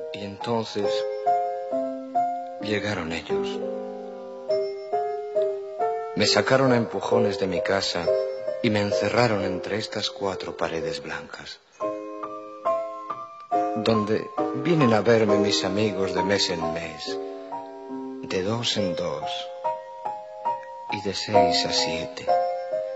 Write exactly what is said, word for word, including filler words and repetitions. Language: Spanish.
Y entonces llegaron ellos. Me sacaron a empujones de mi casa y me encerraron entre estas cuatro paredes blancas, donde vienen a verme mis amigos de mes en mes, de dos en dos y de seis a siete.